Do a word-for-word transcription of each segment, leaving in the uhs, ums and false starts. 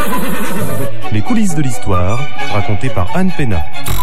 Les coulisses de l'histoire, racontées par Anne Pénat.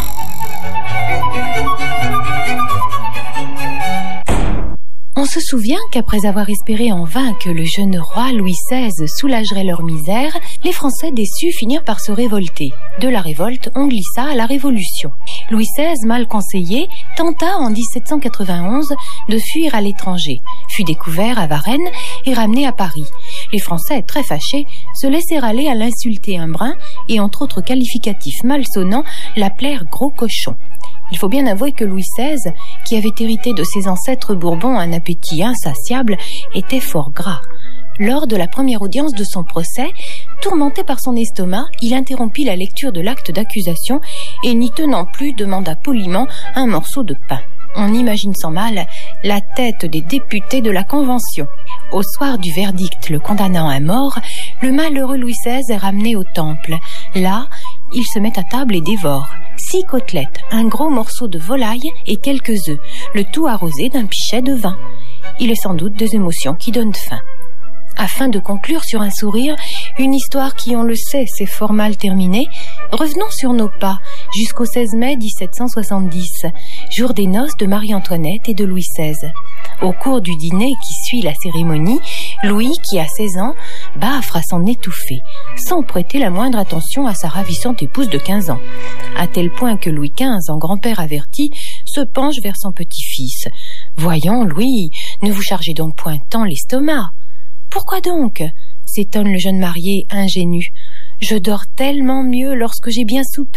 On se souvient qu'après avoir espéré en vain que le jeune roi Louis seize soulagerait leur misère, les Français déçus finirent par se révolter. De la révolte, on glissa à la Révolution. Louis seize, mal conseillé, tenta en dix-sept cent quatre-vingt-onze de fuir à l'étranger, fut découvert à Varennes et ramené à Paris. Les Français, très fâchés, se laissèrent aller à l'insulter un brin et, entre autres qualificatifs malsonnants, l'appelèrent gros cochon. Il faut bien avouer que Louis seize, qui avait hérité de ses ancêtres Bourbons un appétit insatiable, était fort gras. Lors de la première audience de son procès, tourmenté par son estomac, il interrompit la lecture de l'acte d'accusation et, n'y tenant plus, demanda poliment un morceau de pain. On imagine sans mal la tête des députés de la Convention. Au soir du verdict le condamnant à mort, le malheureux Louis seize est ramené au Temple. Là, il se met à table et dévore six côtelettes, un gros morceau de volaille et quelques œufs, le tout arrosé d'un pichet de vin. Il est sans doute des émotions qui donnent faim. Afin de conclure sur un sourire, une histoire qui, on le sait, s'est fort mal terminée, revenons sur nos pas jusqu'au seize mai dix-sept cent soixante-dix, jour des noces de Marie-Antoinette et de Louis seize. Au cours du dîner qui suit la cérémonie, Louis, qui a seize ans, bafre à s'en étouffer, sans prêter la moindre attention à sa ravissante épouse de quinze ans, à tel point que Louis quinze, en grand-père averti, se penche vers son petit-fils. « Voyons, Louis, ne vous chargez donc point tant l'estomac. » « Pourquoi donc ?» s'étonne le jeune marié ingénu. « Je dors tellement mieux lorsque j'ai bien soupé. »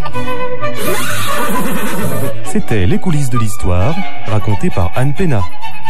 C'était Les coulisses de l'histoire, racontées par Anne Pénat.